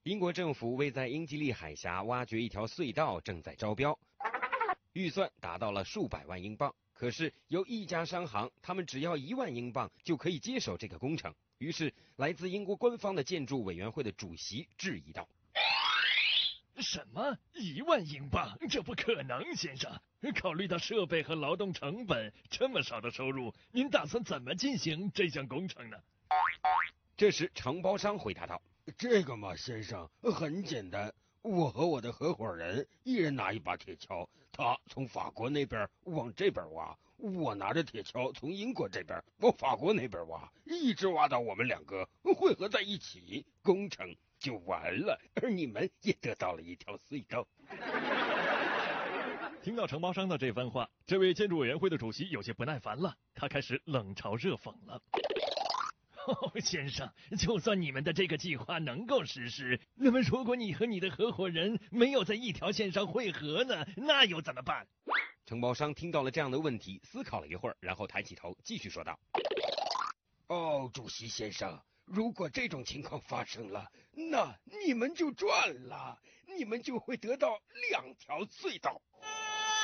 英国政府为在英吉利海峡挖掘一条隧道正在招标，预算达到了数百万英镑。可是有一家商行，他们只要1万英镑就可以接手这个工程。于是，来自英国官方的建筑委员会的主席质疑道：“ 什么1万英镑？这不可能，先生。考虑到设备和劳动成本，这么少的收入，您打算怎么进行这项工程呢？” 这时，承包商回答道：“ 这个嘛，先生，很简单。我和我的合伙人一人拿一把铁锹，他从法国那边往这边挖，我拿着铁锹从英国这边往法国那边挖，一直挖到我们2个汇合在一起，工程就完了，而你们也得到了一条隧道。” 听到承包商的这番话，这位建筑委员会的主席有些不耐烦了，他开始冷嘲热讽了。先生，就算你们的这个计划能够实施，那么如果你和你的合伙人没有在一条线上汇合呢，那又怎么办？ 承包商听到了这样的问题，思考了一会儿，然后抬起头继续说道：“ 主席先生，如果这种情况发生了，那你们就赚了，你们就会得到2条隧道。”